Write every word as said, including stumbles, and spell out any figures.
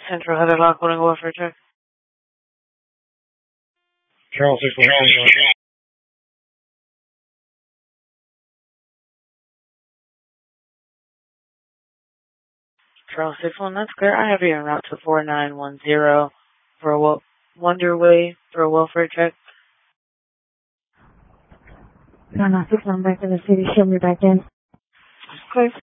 Central Heather Lock, going to go for a check. Charles six one. Charles six one, that's clear. I have you en route to four nine one zero for a wel- Wonderway for a welfare check. No, no, six one back in the city. Show me back in. Clear.